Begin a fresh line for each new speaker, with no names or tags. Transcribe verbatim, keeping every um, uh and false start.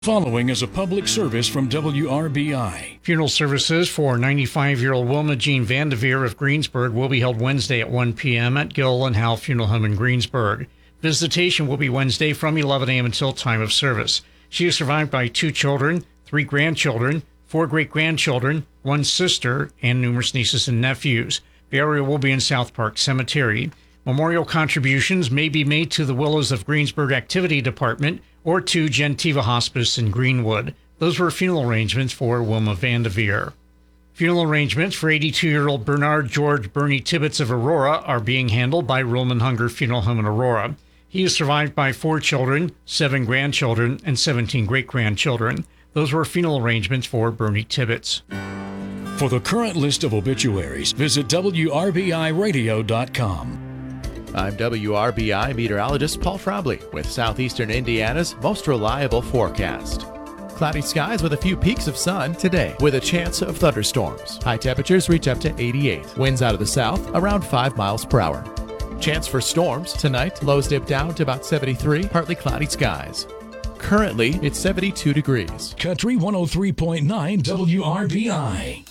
Following is a public service from W R B I.
Funeral services for ninety-five-year-old Wilma Jean Vandeveer of Greensburg will be held Wednesday at one p.m. at Gill and Howe Funeral Home in Greensburg. Visitation will be Wednesday from eleven a.m. until time of service. She is survived by two children, three grandchildren, four great-grandchildren, one sister, and numerous nieces and nephews. Burial will be in South Park Cemetery. Memorial contributions may be made to the Willows of Greensburg Activity Department or to Gentiva Hospice in Greenwood. Those were funeral arrangements for Wilma Vandeveer. Funeral arrangements for eighty-two-year-old Bernard George Bernie Tibbetts of Aurora are being handled by Roman Hunger Funeral Home in Aurora. He is survived by four children, seven grandchildren, and seventeen great-grandchildren. Those were funeral arrangements for Bernie Tibbetts.
For the current list of obituaries, visit W R B I radio dot com.
I'm W R B I meteorologist Paul Frobley with Southeastern Indiana's most reliable forecast. Cloudy skies with a few peaks of sun today with a chance of thunderstorms. High temperatures reach up to eighty-eight. Winds out of the south around five miles per hour. Chance for storms tonight. Lows dip down to about seventy-three. Partly cloudy skies. Currently, it's seventy-two degrees.
Country one oh three point nine W R B I.